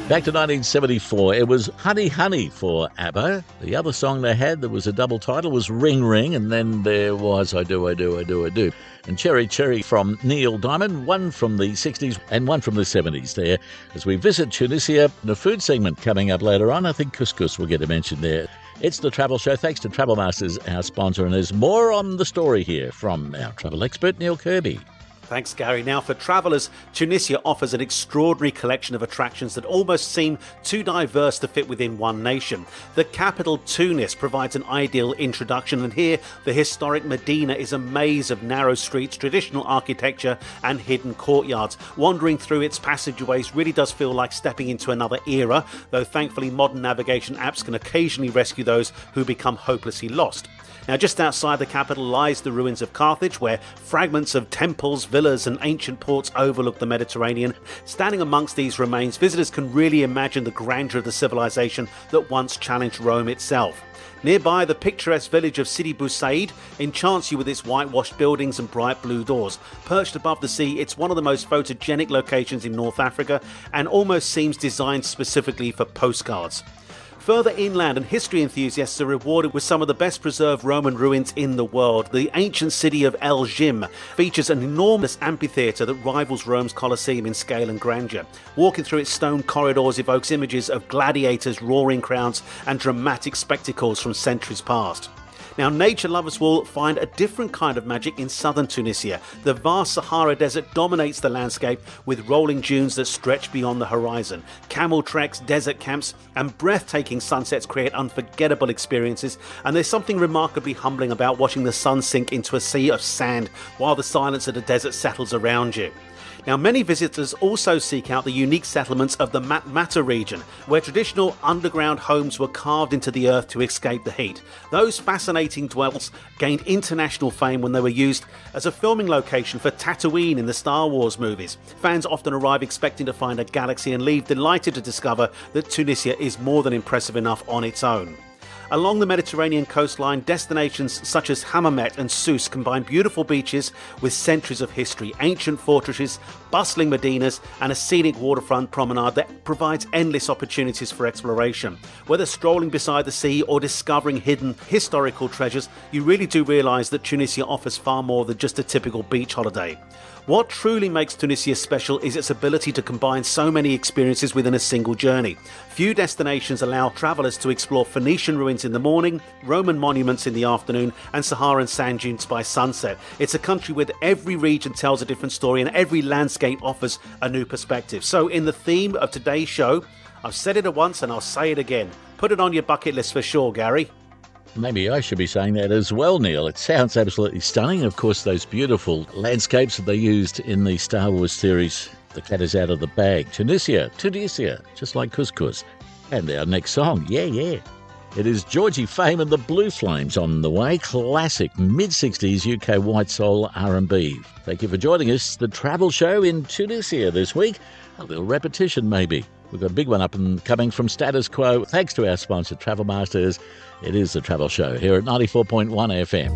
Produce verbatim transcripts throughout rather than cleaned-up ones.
Back to nineteen seventy-four, it was Honey Honey for ABBA. The other song they had that was a double title was Ring Ring, and then there was I Do, I Do, I Do, I Do. And Cherry Cherry from Neil Diamond, one from the sixties and one from the seventies there. As we visit Tunisia, the food segment coming up later on, I think couscous will get a mention there. It's The Travel Show. Thanks to Travel Masters, our sponsor, and there's more on the story here from our travel expert, Neil Kirby. Thanks, Gary. Now, for travellers, Tunisia offers an extraordinary collection of attractions that almost seem too diverse to fit within one nation. The capital, Tunis, provides an ideal introduction, and here the historic Medina is a maze of narrow streets, traditional architecture and hidden courtyards. Wandering through its passageways really does feel like stepping into another era, though thankfully modern navigation apps can occasionally rescue those who become hopelessly lost. Now, just outside the capital lies the ruins of Carthage, where fragments of temples, villas and ancient ports overlook the Mediterranean. Standing amongst these remains, visitors can really imagine the grandeur of the civilization that once challenged Rome itself. Nearby, the picturesque village of Sidi Bou Said enchants you with its whitewashed buildings and bright blue doors. Perched above the sea, it's one of the most photogenic locations in North Africa and almost seems designed specifically for postcards. Further inland, and history enthusiasts are rewarded with some of the best preserved Roman ruins in the world. The ancient city of El Jim features an enormous amphitheatre that rivals Rome's Colosseum in scale and grandeur. Walking through its stone corridors evokes images of gladiators, roaring crowds and dramatic spectacles from centuries past. Now, nature lovers will find a different kind of magic in southern Tunisia. The vast Sahara Desert dominates the landscape with rolling dunes that stretch beyond the horizon. Camel treks, desert camps and breathtaking sunsets create unforgettable experiences, and there's something remarkably humbling about watching the sun sink into a sea of sand while the silence of the desert settles around you. Now, many visitors also seek out the unique settlements of the Matmata region, where traditional underground homes were carved into the earth to escape the heat. Those fascinating dwellings gained international fame when they were used as a filming location for Tatooine in the Star Wars movies. Fans often arrive expecting to find a galaxy and leave delighted to discover that Tunisia is more than impressive enough on its own. Along the Mediterranean coastline, destinations such as Hammamet and Sousse combine beautiful beaches with centuries of history, ancient fortresses, bustling medinas, and a scenic waterfront promenade that provides endless opportunities for exploration. Whether strolling beside the sea or discovering hidden historical treasures, you really do realise that Tunisia offers far more than just a typical beach holiday. What truly makes Tunisia special is its ability to combine so many experiences within a single journey. Few destinations allow travellers to explore Phoenician ruins in the morning, Roman monuments in the afternoon, and Saharan sand dunes by sunset. It's a country where every region tells a different story and every landscape offers a new perspective. So, in the theme of today's show, I've said it once and I'll say it again. Put it on your bucket list for sure, Gary. Maybe I should be saying that as well, Neil. It sounds absolutely stunning. Of course, those beautiful landscapes that they used in the Star Wars series, the cat is out of the bag. Tunisia, Tunisia, just like couscous. And our next song, yeah, yeah. It is Georgie Fame and the Blue Flames on the way. Classic mid-sixties U K white soul R and B. Thank you for joining us. The Travel Show in Tunisia this week. A little repetition, maybe. We've got a big one up and coming from Status Quo. Thanks to our sponsor, Travel Masters. It is The Travel Show here at ninety-four point one F M.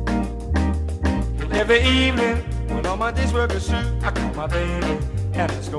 Every evening, when all my days work are through, I call my baby and let's go